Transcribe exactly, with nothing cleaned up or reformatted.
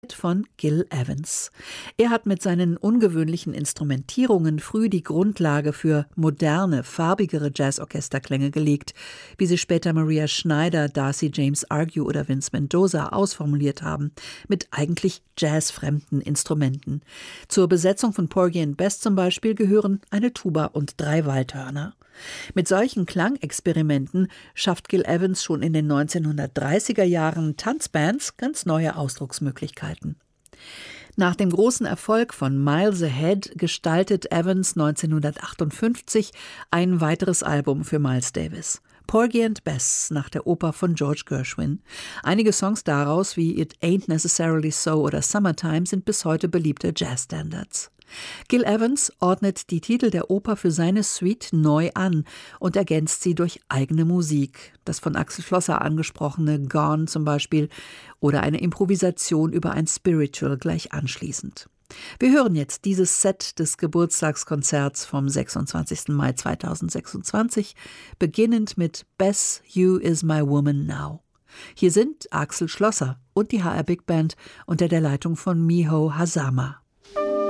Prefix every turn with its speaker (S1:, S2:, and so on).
S1: von Gil Evans. Er hat mit seinen ungewöhnlichen Instrumentierungen früh die Grundlage für moderne, farbigere Jazzorchesterklänge gelegt, wie sie später Maria Schneider, Darcy James Argue oder Vince Mendoza ausformuliert haben, mit eigentlich jazzfremden Instrumenten. Zur Besetzung von Porgy and Bess zum Beispiel gehören eine Tuba und drei Waldhörner. Mit solchen Klangexperimenten schafft Gil Evans schon in den neunzehnhundertdreißiger Jahren Tanzbands ganz neue Ausdrucksmöglichkeiten. Nach dem großen Erfolg von Miles Ahead gestaltet Evans neunzehnhundertachtundfünfzig ein weiteres Album für Miles Davis. Porgy and Bess nach der Oper von George Gershwin. Einige Songs daraus wie It Ain't Necessarily So oder Summertime sind bis heute beliebte Jazzstandards. Gil Evans ordnet die Titel der Oper für seine Suite neu an und ergänzt sie durch eigene Musik. Das von Axel Schlosser angesprochene Gone zum Beispiel oder eine Improvisation über ein Spiritual gleich anschließend. Wir hören jetzt dieses Set des Geburtstagskonzerts vom sechsundzwanzigsten Mai zweitausendsechsundzwanzig, beginnend mit Bess, You Is My Woman Now. Hier sind Axel Schlosser und die H R Big Band unter der Leitung von Miho Hazama.